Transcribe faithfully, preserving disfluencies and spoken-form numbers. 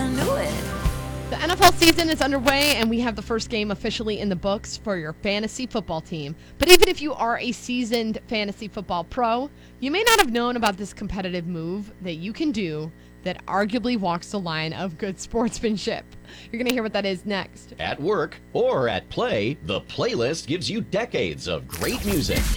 I knew it. The N F L season is underway, and we have the first game officially in the books for your fantasy football team. But even if you are a seasoned fantasy football pro, you may not have known about this competitive move that you can do that arguably walks the line of good sportsmanship. You're going to hear what that is next. At work or at play, the playlist gives you decades of great music.